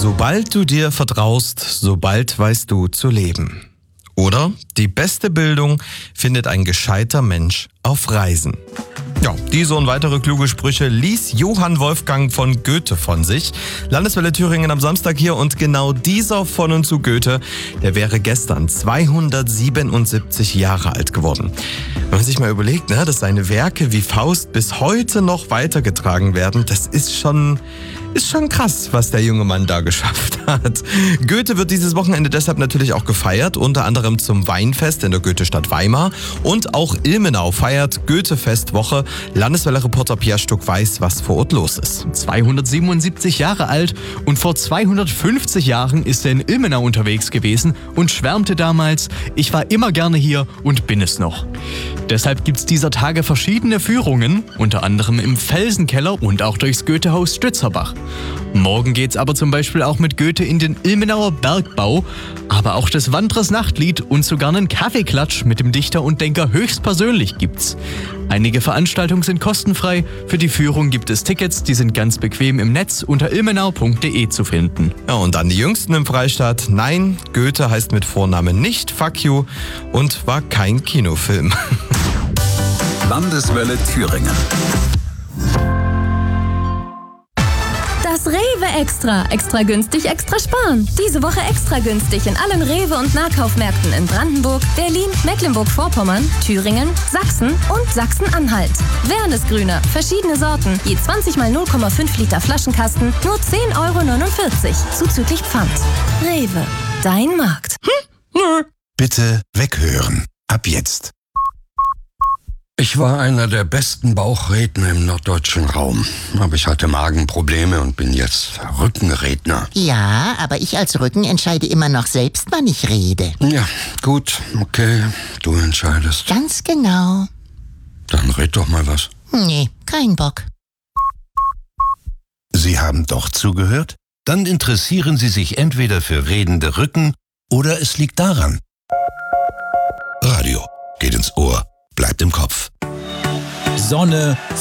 Sobald du dir vertraust, sobald weißt du zu leben. Oder die beste Bildung findet ein gescheiter Mensch auf Reisen. Ja, diese und weitere kluge Sprüche ließ Johann Wolfgang von Goethe von sich. Landeswelle Thüringen am Samstag hier und genau dieser von und zu Goethe, der wäre gestern 277 Jahre alt geworden. Wenn man sich mal überlegt, dass seine Werke wie Faust bis heute noch weitergetragen werden, das ist schon krass, was der junge Mann da geschafft hat. Goethe wird dieses Wochenende deshalb natürlich auch gefeiert, unter anderem zum Weinfest in der Goethestadt Weimar. Und auch Ilmenau feiert Goethe-Festwoche. Landeswelle-Reporter Pierre Stuck weiß, was vor Ort los ist. 277 Jahre alt und vor 250 Jahren ist er in Ilmenau unterwegs gewesen und schwärmte damals: Ich war immer gerne hier und bin es noch. Deshalb gibt's dieser Tage verschiedene Führungen, unter anderem im Felsenkeller und auch durchs Goethehaus Stützerbach. Morgen geht's aber zum Beispiel auch mit Goethe in den Ilmenauer Bergbau, aber auch das Wanderers Nachtlied und sogar einen Kaffeeklatsch mit dem Dichter und Denker höchstpersönlich gibt's. Einige Veranstaltungen sind kostenfrei, für die Führung gibt es Tickets, die sind ganz bequem im Netz unter ilmenau.de zu finden. Ja, und dann die Jüngsten im Freistaat. Nein, Goethe heißt mit Vornamen nicht Fuck you und war kein Kinofilm. Landeswelle Thüringen. Das Rewe Extra. Extra günstig, extra sparen. Diese Woche extra günstig in allen Rewe- und Nahkaufmärkten in Brandenburg, Berlin, Mecklenburg-Vorpommern, Thüringen, Sachsen und Sachsen-Anhalt. Wernesgrüner, verschiedene Sorten, je 20 mal 0,5 Liter Flaschenkasten, nur 10,49 €, zuzüglich Pfand. Rewe, dein Markt. Bitte weghören. Ab jetzt. Ich war einer der besten Bauchredner im norddeutschen Raum. Aber ich hatte Magenprobleme und bin jetzt Rückenredner. Ja, aber ich als Rücken entscheide immer noch selbst, wann ich rede. Ja, gut, okay, du entscheidest. Ganz genau. Dann red doch mal was. Nee, kein Bock. Sie haben doch zugehört? Dann interessieren Sie sich entweder für redende Rücken oder es liegt daran. Radio geht ins Ohr, bleibt im Kopf. Sonne,